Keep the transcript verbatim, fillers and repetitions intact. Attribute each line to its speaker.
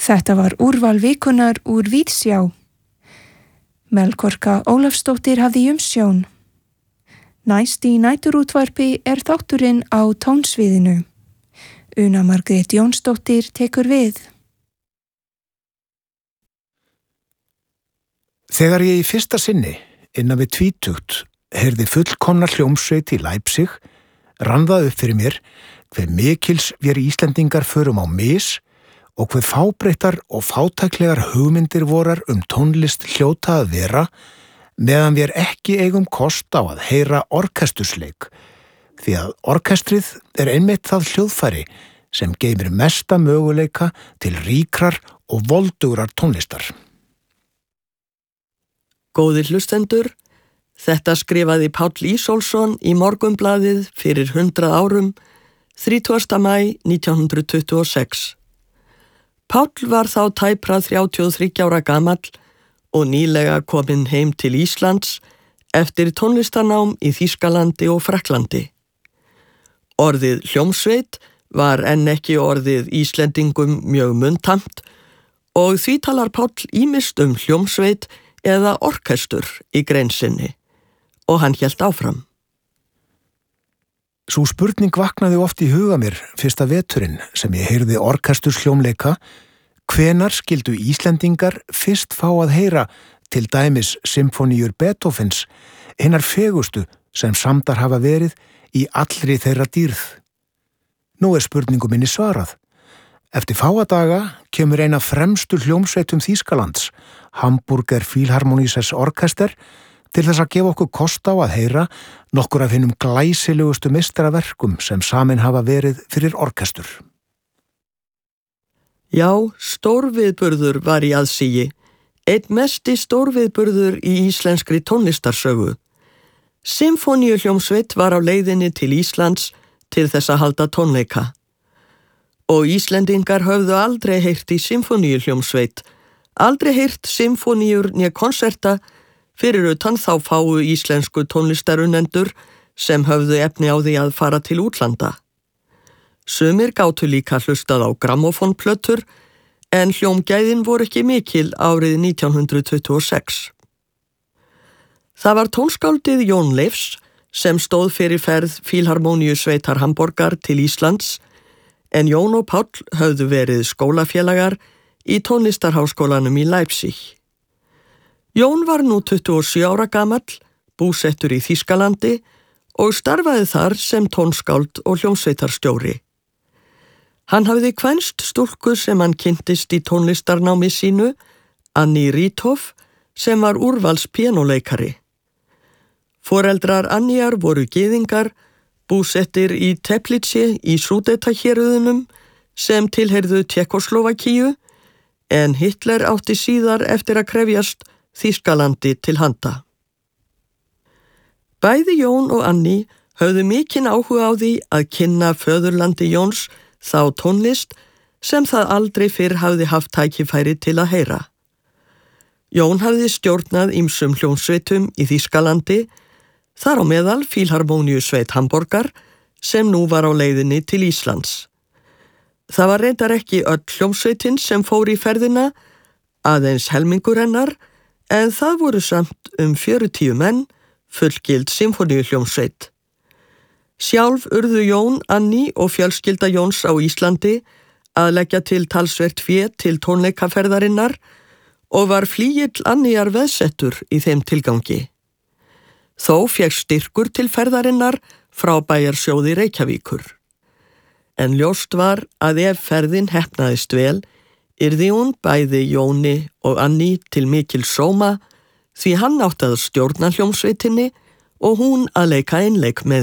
Speaker 1: Þetta var úrval vikunar úr Víðsjá. Melkorka Ólafsdóttir hafði umsjón. Næst í næturútvarpi er þátturinn á tónsviðinu. Una Margrét Jónsdóttir tekur við.
Speaker 2: Þegar ég í fyrsta sinni, innan við tvítugt, heyrði fullkomna hljómsveit í Leipzig, rann það upp fyrir mér hve mikils vér Íslendingar förum á mis og hve fábreyttar og fátæklegar hugmyndir vorar um tónlist hljóta að vera, meðan vér ekki eigum kost á að heyra orkestusleik, því að orkestrið er einmitt það hljóðfæri sem geymir mesta möguleika til ríkrar og voldugrar tónlistar.
Speaker 3: Góðir hlustendur, þetta skrifaði Páll Ísólfsson í Morgunblaðið fyrir hundrað árum, þrítugasta maí nítján hundruð tuttugu og sex. Páll var þá tæpra þrjátíu og þriggja ára gamall og nýlega kominn heim til Íslands eftir tónlistarnám í Þýskalandi og Frakklandi. Orðið hljómsveit var enn ekki orðið Íslendingum mjög munntamt og því talar Páll ýmist um hljómsveit eða orkestur í grein sinni og hann hélt áfram.
Speaker 2: Sú spurning vaknaði oft í huga mér fyrsta veturinn sem ég heyrði orkesturs hljómleika, hvenar skildu Íslendingar fyrst fá að heyra til dæmis symfóníur Beethovens, hinnar fegustu sem samdar hafa verið í allri þeirra dýrð. Nú er spurningu minni svarað. Eftir fáa daga kemur eina fremstu hljómsveitum Þýskalands, Hamburger Philharmonisches Orchester, til þess að gefa okkur kost á að heyra nokkur af hinum glæsilegustu meistaraverkum sem samin hafa verið fyrir orkestur.
Speaker 3: Já, stórviðburður var í aðsigi, einn mesti stórviðburður í íslenskri tónlistarsögu. Symfóníuhljómsveit var á leiðinni til Íslands til þess að halda tónleika. Og Íslendingar höfðu aldrei heyrt í symfóníuhljómsveit, aldrei heyrt symfóníur né konserta fyrir utan þá fáu íslensku tónlistarunendur sem höfðu efni á því að fara til útlanda. Sumir gátu líka hlustað á grammófónplötur en hljómgæðin voru ekki mikil árið nítján hundruð tuttugu og sex. Það var tónskáldið Jón Leifs sem stóð fyrir ferð Fílharmóníusveitar Hamborgar til Íslands en Jón og Páll höfðu verið skólafélagar í tónlistarháskólanum í Leipzig. Jón var nú tuttugu og sjö ára gamall, búsettur í Þýskalandi og starfaði þar sem tónskáld og hljómsveitarstjóri. Hann hafði kvænst stúlku sem hann kynntist í tónlistarnámi sínu, Annie Riethoff, sem var úrvals píanóleikari. Foreldrar Anniar voru gyðingar, búsettir í Teplice í Súdetahéruðunum sem tilheyrðu Tékkóslóvakíu, en Hitler átti síðar eftir að krefjast Þýskalandi til handa. Bæði Jón og Annie höfðu mikinn áhuga á því að kynna föðurlandi Jóns þá tónlist sem það aldrei fyrr hafði haft tækifæri til að heyra. Jón hafði stjórnað ýmsum hljómsveitum í Þýskalandi, þar á meðal Fílharmóníusveit Hamborgar sem nú var á leiðinni til Íslands. Það var reyndar ekki öll hljómsveitin sem fór í ferðina, aðeins helmingur hennar, en það voru samt um fjörutíu menn, fullgild symfóníuhljómsveit. Sjálf urðu Jón, Annie og fjölskylda Jóns á Íslandi að leggja til talsvert fé til tónleikaferðarinnar og var flýill Anniar veðsettur í þeim tilgangi. Þó fékk styrkur til ferðarinnar frá bæjarsjóði Reykjavíkur. En ljóst var að ef ferðin heppnaðist vel, yrði hún bæði Jóni og Annie til mikil sóma því hann átti að stjórna hljómsveitinni og hún að leika einleik með